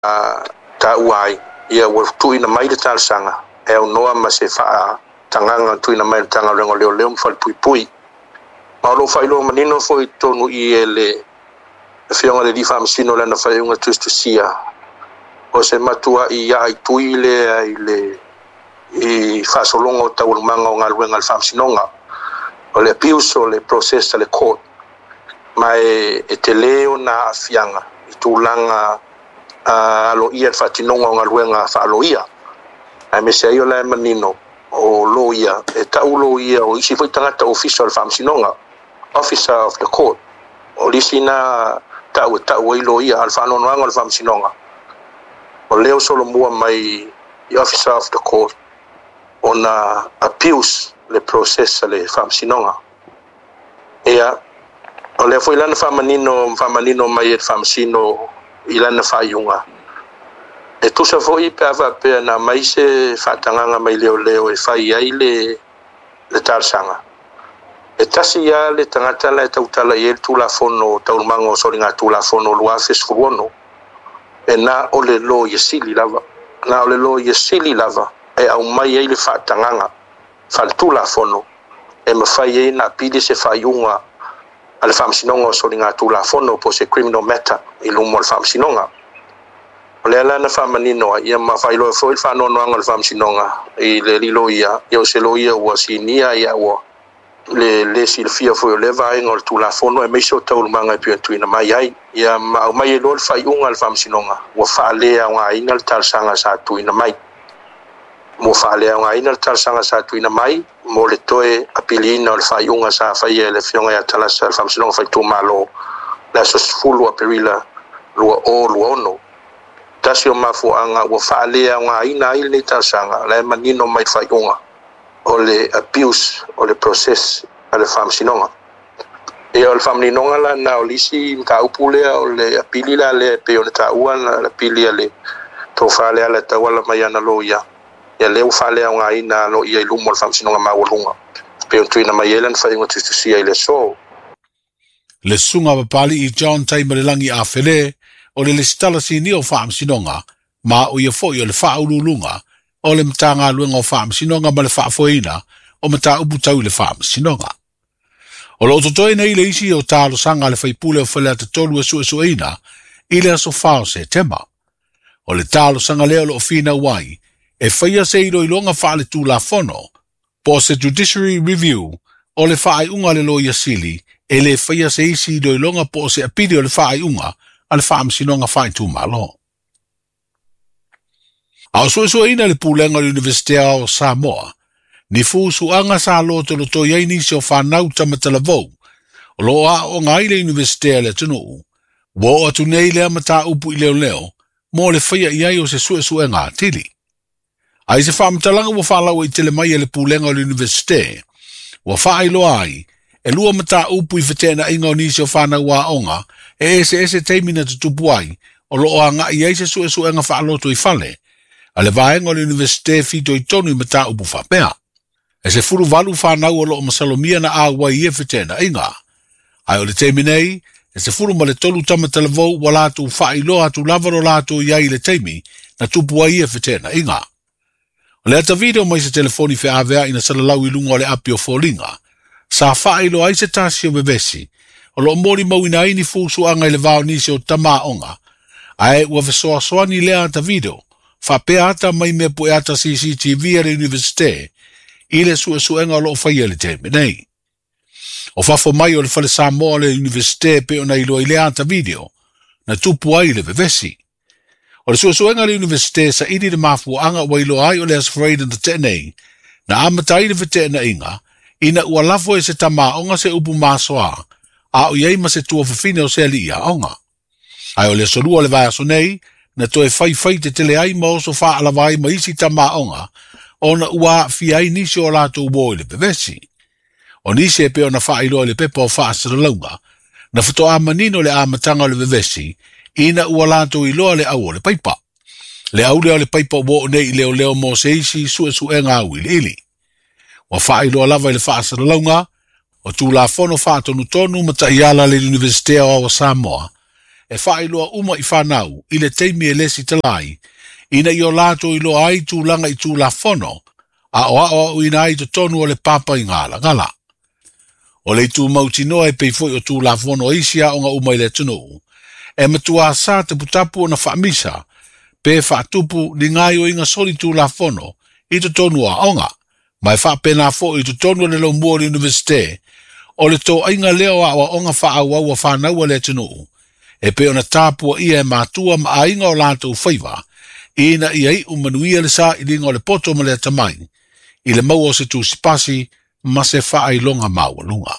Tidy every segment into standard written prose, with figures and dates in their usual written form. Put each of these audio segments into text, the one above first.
ta uai ia wa tu ina mai de tal sanga e no ma se fa tanganga tu ina mai tanga lengo leo fa pui ma lo fa ilo manino foi tonu I ele fiona le di fam sino la na fa unha tustusia o se matua ia I tuile I fa solongo ta ulmanga o ngal fam sinonga o le piuso le processa le court ma e te leo na fianga I tulanga alo ia fatinonga o ngal fa alo ia ai me se io la manino o lo ia e ta ulo ia o isi foi tangata official fam sinonga officer of the court o lisina ta ilo ia al fa no al fam sinonga o leo solo mua mai I officer of the court ona appeals le process le fam sinonga ia o le foi lana famanino mai e fam sino ilana faiunga e tu sa foi pava pe na mai se fatanga mai leo e fai ai le tarsanga e tasi ya le tangata la tautala ye tu la fono taulmango soringa tu la fono luafes fuono e na ole lo yesili lava e au mai ai le fatanga faltu la fono e me fai na pidi se faiunga al fam sinonga soringa tu la fono po se criminal matter I lumo al fam sinonga le la na famanino ia ma fai lo foi fa no al fam sinonga I le lilo ia io se lo ia wa sinia ia wa le silfia foi le vai ngol tu la fono e me so taul manga pi tu ina mai ai ia ma mai lo fai al fam sinonga wa fa le nga inal tal sanga sa tu ina mai mo fa le nga inal tal sanga sa tu ina mai mo le toe apilina al fai sa fai le fionga ya tal sa fam sinonga fai tu malo la so fulu aperila lo ono tasio mafu anga wa faalea nga ina ile tasanga la manino mai faiunga o le abuse o le process ale fam sinonga e o le fam sinonga la na olisi ka upule o le apili la le pe o le tauan la pili ale to faalea la tawala mai ana lo ya le faalea nga ina lo ia lumo le fam sinonga ma wolunga pe o tuina mai elan faiunga tusia ile so le sunga papali I John Taimarilangi a fele o le listala sini o fam sinonga ma o ia foi o le fa ululunga o le mtanga luenga o fam sinonga ma le fa foina o mata upu tau le fam sinonga o lo totoi nei le isi o talo sanga le faipule o fele ata tolu e su eina I le aso fao se tema o le talo sanga leo lo fina wai e faia se ilo ilonga fa le tu la fono po se judiciary review o le fa unga le lo ia sili e le faia se isi ilo ilonga po se apidi o le fa unga al fam sinonga fai tu malo. Au so ina le pulenga le Universitea o Samoa, ni fusu anga sa loto lo to yai nisi o whanau tamatalavo, o lo a o ngai le Universitea le tunu, wo atu nei lea mata upu I leo, mo le whaia iai o se sue ngā tili. Ai se whamatalanga wo whalau I tele mai le pulenga le Universitea, wa whaai lo ai, e lua mata upu I whetena inga o nisi o whanau wa onga, e ese teimina tutupu ai, o loo a nga I se sue nga whaaloto I whale, a le vaenga o le Universite fito I tonu I mata upu whapea. E se furu walu whanau o loo masalomia na awa I whetena inga. Ai o le teiminei, e se furu ma le tolu tamatalavo wa latu whailo atu lavaro latu iai le teimi na tupu ai whetena inga. O le ata video mai se telefoni fe avea ina salalau I lunga o le api o fōlinga, sa whailo ai se tasi o bebesi, o lo mori mau ina ini fusu anga I le vao nisi o tamaonga, ae ua vesoa soani lea ata video, whapea ata mai me pue ata CCTV a le Universite, I le suenga o lo whaia le teme nei. O whafo mai o le whale Samoa le Universite pe o na ilo I le ata video, na tupu ai le vevesi. O le suenga le Universite sa idi le mafu anga wa ilo ai o le asfraid na te nei, na amatai le vetena inga, ina ua lafo e se tamaonga se upu masoa, a o iei ma se tua whawhine o se ali ia onga. Ai o le solua le vai aso nei, na toe whai te tele ai ma oso wha alawai ma isi tama onga, o na ua fi ai nisi o lato uo le bevesi. O nisi e pe o na wha ilo le pepa o wha asaralaunga, na whato a manino le amatanga o le bevesi, ina ua lato ilo le au o le paipa. Le au leo le paipa uo nei leo mo se isi sue ngā uili ili. Wa wha ilo lava i le wha asaralaunga, o tu la fono fa tonu ma ta iala le Universitea o Samoa, e whaeloa uma I whanau, I le teimi e lesi talai, ina I o lato I loa ai tūlanga I tūlafono, a o ina ai to tonu o le papa I ngala. O le tū mautinoa e pei foi o tūlafono isia o ngā uma I le tunu, e matua sa te putapu o na whaamisa, pe whaatupu ni ngai o inga soli tūlafono, I to tonu a onga, mai whaapena fo I to tonu le lo mua universite, o le tō ainga leo a onga whaau wa whanau le tunu, e pe ona tāpua ia e mātua ma a inga o lātou whaiva, ina I ai umanuia le sa I linga o le poto ma le tamai, I le mau o se tū sipasi, ma se whaai longa maua.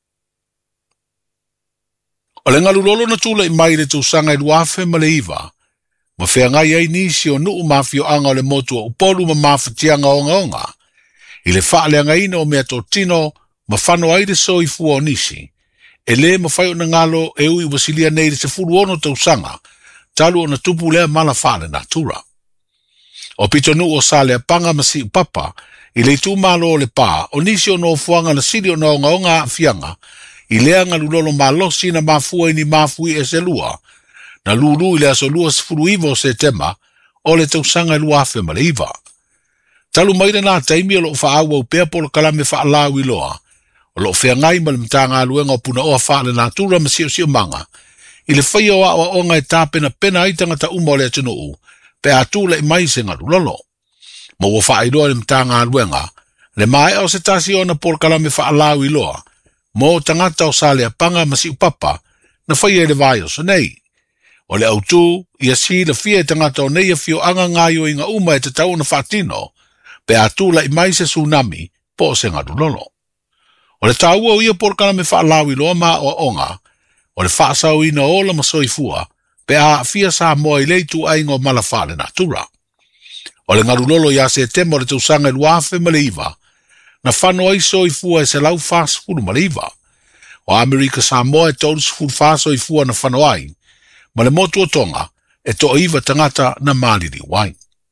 O le ngalulolo na tūla I mai le tūsanga I luafe ma le iwa, ma whea ngai ai nisi o nuu mawhio anga o le motua upolu ma mawhatianga onga, I le whaale anga ina o mea tō tino, ma whano aire so I fua o nisi, e le ma whai o na ngalo e ui wasilia nei le se furu ono tausanga, talu o na tupu lea mala whaale na tura. O pito nuu o sa lea panga ma si upapa, I le tū malo o le pā, o nisi o no fuanga na siri o na onga fianga, I lea ngalulolo malosi na mafua ni mafui e se lua, na lulu I le aso lua sifuru iwa o se tema, o le tausanga I luafe ma le iwa. Talu maire nā taimi o lo whaaua upea polo kalame whaalau I loa, o lo whea ngai ma le mtanga aluenga o puna oa whaale nā tūra ma sio manga, I le whaia o awa onga e tāpena pena aitanga ta uma o le atunuu, pe atūla I mai se ngalulolo. Ma ua whaairoa le mtanga aluenga, le mai o se tasi o na polo kalame whaalau I loa, mo tangata o sa lea panga ma si upapa, na whaia le vai o nei. O le autu, ia si le fia tangata o nei a fio anga ngaio inga uma e te tau na whaatino, pe atula I mai se tsunami, po se ngalulolo. O le tāua o ia porkana me whaalau I loa ma o onga, o le whaasau ina ola ma soifua, pe a fia sa moa I leitu aingo malawhale na tura. O le ngalulolo ia se temo le tausanga I luafe ma le iwa, na whano ai soifua e se lau whaasfuru ma le iwa. O Amerika Samoa e tolu sifuru whaasoifua na whano ai, ma le motu o tonga e to iwa tangata na maliri wai.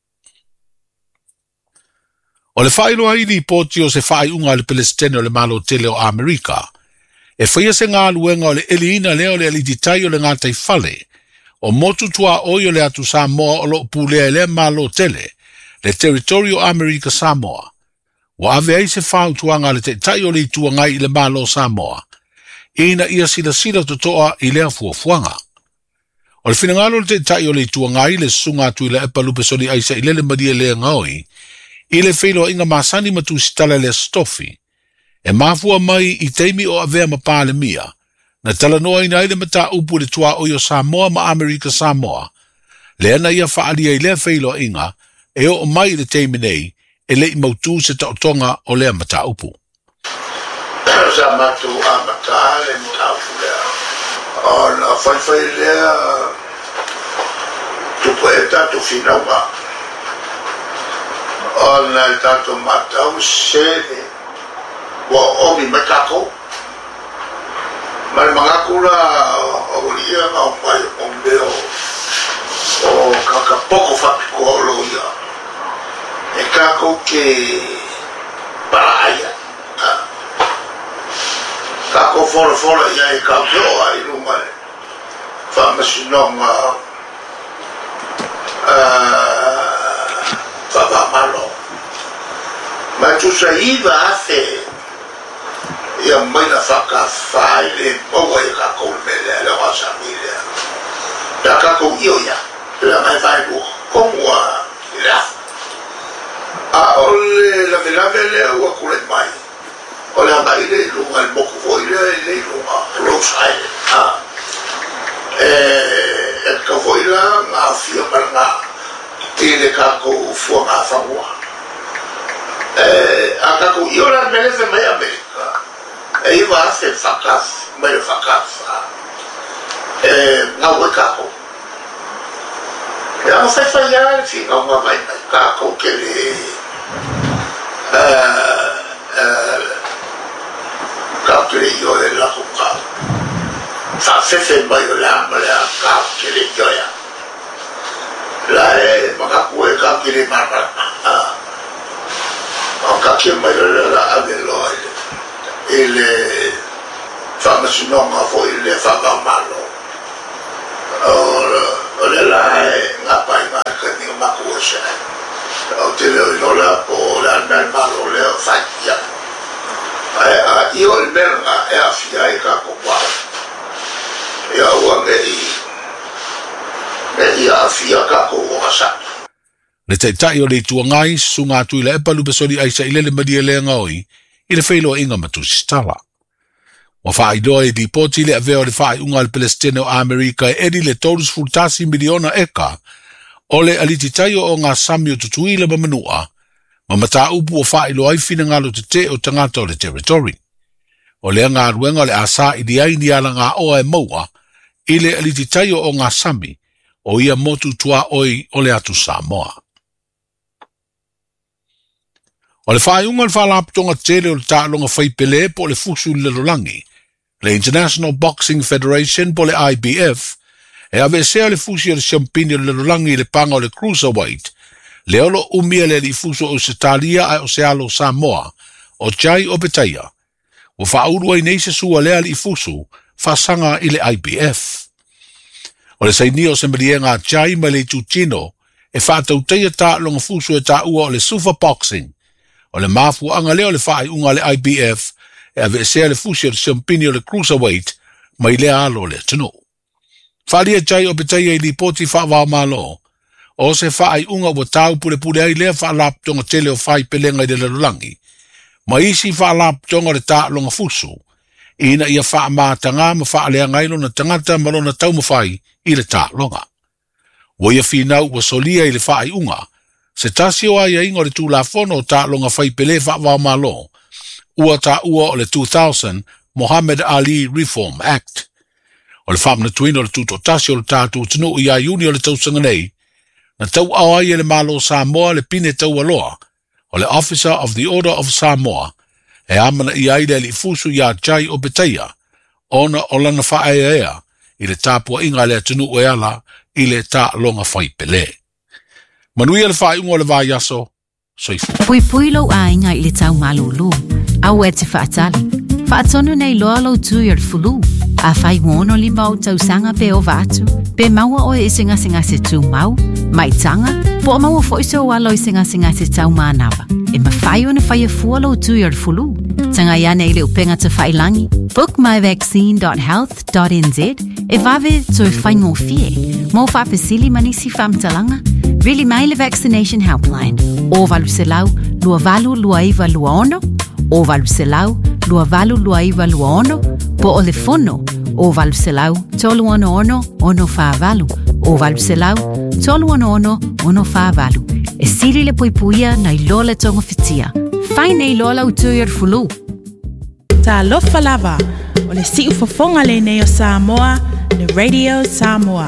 O le whailo ai li poti o se whai unga le Palestine o le malo tele o Amerika, e whaia se ngā luenga o le eliina leo le aliditai o le ngātai whale, o motu tua oi o le atu Samoa o lo pulea le malo tele, le territorio Amerika Samoa, wa ave ai se whau tuanga le te tai o le tuangai I le malo Samoa, ina ia sila totoa I lea fuafuanga. O le finangalo le te tai o le tuangai le sunga tu I le epalupe soli aisa I le madia le ngaoi, I le whailo inga masani matu sitala le stofi, e mafua mai I teimi o avea mapale mia, na talanoa ina ile mata upu le tua o yo Samoa ma Amerika Samoa, le ana ia whaalia I le whailo inga, e o mai le teimi nei, e le I mautu se taotonga o lea mata upu. Sa matu a mata le mata upu lea, o na whaiwhai lea, tupu e tatu whinaunga, o na tatu matau sene, wa omi matako, ma le mangakura o lia ngā mai o meo, o kakapoko whapiko o loia, e kako ke paraia, kako fora ia e kakeo ai rumare, whamasinonga, whapamalo. Ma tu sa iwa afe, ia mai na whakawhai le maua e kako mele le wasamilea. Ta kako io ia, le mai vai lua, komua I le afu. A ole la velave le ua kule mai. Ole a mai le lunga il moku voi le lunga, Rose Island. E ka voi la ngā fia maranga, I le kako fua ngā whamua. A kako io la meleze mai Amerika. E iwa ase whakas, mai le whakas. Ngā ue kako. E a mawhaiwhai ia le whina ngā mai mai kako ke le kako ke le io e lako kako. Whawhewhe mai o le ama le a kako ke le ioia. La e makaku e kako ke le marana. O kake mai o le la ave loa I le whamasinonga fo I le whamamalo. le la ngapa ma ka ni ma ko sa o te le no la po la na ma lo le fa ya ai io il berga e a fia e ka ko pa ya wa e a fia ka ko wa sa le tai o le tuangai sunga tu le palu pesori ai sa ile le madia le ngoi i le feilo inga matusitala. Wa fai doe di poti le aveo le fai unga le Palestina o Amerika e edi le tolus fultasi miliona eka o le alititaio o ngā sami o tutui le mamanua ma mata upu o fai lo ai fina ngalo te o tangata o le territory. O le ngā ruenga le asa i di aini ala ngā oa e maua i le alititaio o ngā sami o ia motu tua oi o le atu Samoa. O le fai unga le whalaputonga tele o le tālonga whaipele po le fusu le lolangi, le International Boxing Federation po le IBF, e ave sea le fusi o le champini o le lolangi le panga o le cruiserweight, le olo umia le li fusu o se talia ai o se alo Samoa, o Jai o Betaia, o whaurua i neise sua lea li fusu, whasanga i le IBF. O le saini o se marienga Jai ma le tutino, e whātauteia tālonga fusu e tā ua o le super boxing, o le mafu anga leo le fai unga le IBF e ave sea le fusi o le champini o le cruiserweight mai le alo le tino. Whalia Jai o Betaia i li poti whawao malo o se fai unga wa tau pule ai lea whaalaptonga tele o fai pelenga i le lalulangi. Ma isi whaalaptonga le tālonga fusu ina ia whaamātanga ma whaalea ngailo na tangata malona tau mawhai i le tālonga. Wa ia whinau wa solia i le fai unga se tasi o aia ingo le tū la fono ta longa fai pele wha malo, ua ta ua o le 2000 Muhammad Ali Reform Act. O le whamna tuino le tūto tasi o le tātu tino i a iuni o le tausanga nei, na tau au aia le malo Samoa le pine tau aloa, o le Officer of the Order of Samoa, e amana i aile li fusu ia Jai o Betaia, ona o lana wha ea i le tāpua inga le tino e ala i le tā longa fai pele. Manui le fai ungo le vai aso, soifu. Pui lo ainga i le tau malulu, au e te whaatali. Whaatonu nei loa lo tui ar fulu, a fai wono li mau tau sanga pe o vatu, pe maua o e singa se tu mau, mai tanga, po maua foiso o alo i singa se tau manawa. E ma fai o ne fai e fua lo tui ar fulu. Tanga ia nei le upenga te whai langi, bookmyvaccine.health.nz, e vave tui whai ngō fie, mo whapesili manisi whamtalanga, Really Maile Vaccination Helpline. O valu se lau, lua valu lua iwa lua ono. O valu se lau, lua valu lua iwa lua ono. Po o le fono. O valu se lau, tolu ono wha valu. O valu se lau, tolu ono wha valu. E siri le puipuia na i loa le tonga fitia. Whai nei loa lau tui ar fulu. Ta lofa lava, o le si ufafonga le nei o Samoa, le Radio Samoa.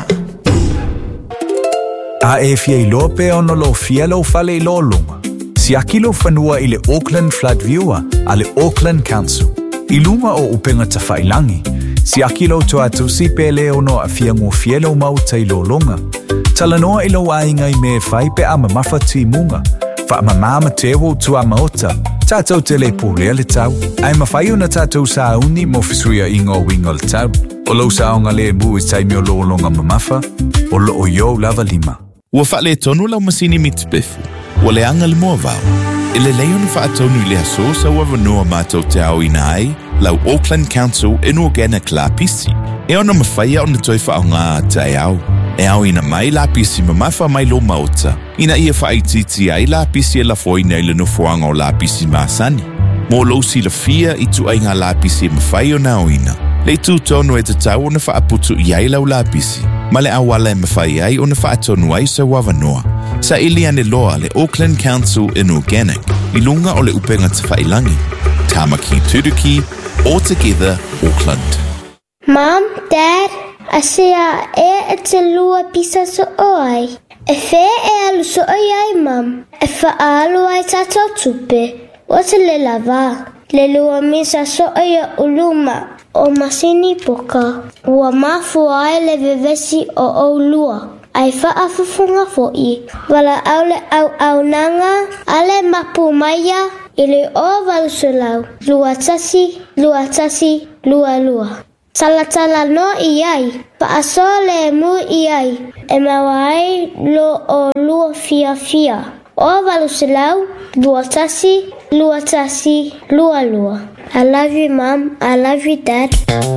A e fia I lope ono lo fia lo fale I lo lunga. Si akilo fanua I le Auckland Flood Viewer a le Auckland Council. I lunga o upenga ta whailangi. Si akilo to atusi pele ono a fia ngō fia lo mauta I lo lunga. Talanoa I lo ainga I me whai pe ama mawhati munga. Wha ama mama tewo tu ama ota. Tātou te le pōlea le tau. Ai mawhai una tātou sa uni mo fisuia I ngō winga le tau. O lo sa onga le mbu I taimi o lo longa mamafa. O lo o yo lava lima. Ua whaale tonu lau masini mitipefu. Ua le anga le mua vau. I le leon whaatonu I le aso sa ua vanua mātou te au ina ai, lau Auckland Council in organic la pisi. E ona mawhaia ona toi wha o ngā te au. E au ina mai la pisi mamafa mai lo maota. Ina ia whaititi ai la pisi e la foina I le nofoanga o la pisi maasani. Mō lo si la fia I tu ai ngā la pisi e mawhai o nao ina. Le tu tonu e te tau ona whaaputu I ai lau la pisi. Ma le awala e mawhai ai ona whaatonu ai sa wawanoa. Sa ili ane loa le Auckland Council in Organic. I lunga o le upenga te whailangi. Tamaki Turuki, all together Auckland. Mom, Dad, I say e te lua pisa so oi. E whe e alu so oi ai, Mom. E wha alu ai tatou tupe. O te le lava. Le lua misa so oi a uluma. O masini poka. Ua mafu ai le vevesi o lua. Ai whaafufunga fo'i. Wala aule au nanga. Ale mapu maya. Ile o valusulau. Lua tasi, lua. Salatala no iai, paasole mu iai, e mawai lo o lua fia fia. O valuselau, lua tasi, lua lua. I love you, Mum. I love you, Dad.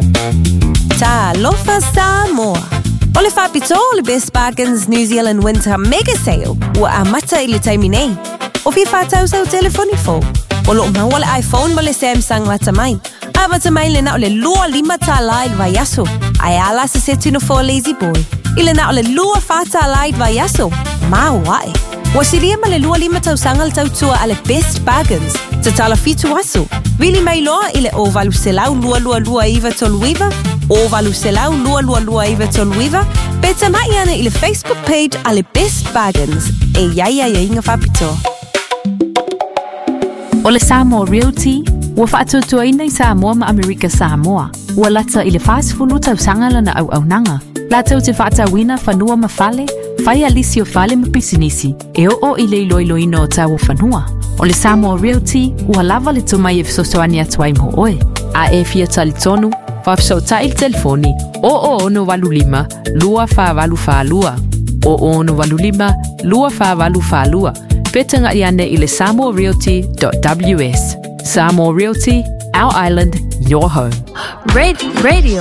Talofa Samoa. O le whapito o le Best Bargains New Zealand Winter Mega Sale ua amata I le taimi nei. O fi whātau sau telefoni fo. O lo maua le iPhone mo le Samsung matamai. A matamai le na o le lua 5 tālaid vai aso. Ai ala se se tino fo Lazy Boy. I le na o le lua 4 tālaid vai aso. Ma wae. Wa siria ma le lua 5 tausanga le tautua a le Best Bargains. Te tala fitu aso. Really mai loa I le o valu selau lua iwa toluiva. O valu selau lua iwa toluiva. Beta mai ana I le Facebook page a le Best Bargains. E iaia inga whapito. O le Samoa Realty, ua whaatutuaina I Samoa ma Amerika Samoa. Ua lata I le whaasifulu tausanga lana au nanga. Lata te whaatawina whanua ma whale, whai alisi o whale ma pisinisi. E o I le iloiloina o tau whanua. O le Samoa Realty, ua lava le tumai e fisosoani atuai mo oe. A e fia tali tonu, whafsauta I le telefoni, o ono walulima, lua whavalufalua. O ono walulima, lua whavalufalua. Petanga iane I le samoarealty.ws. Samoa Realty, our island, your home. Radio